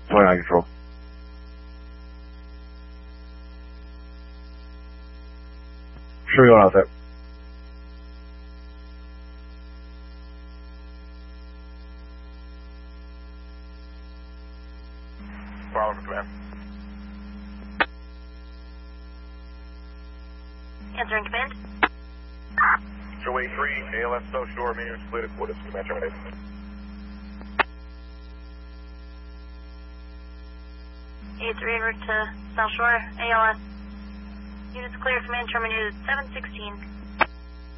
29 control. Sure, going out there. Follow for command. Answering command. Showway 3, ALS South Shore, medium split, what is command terminated? A3 en route to South Shore, ALS. Units clear, command terminated 716.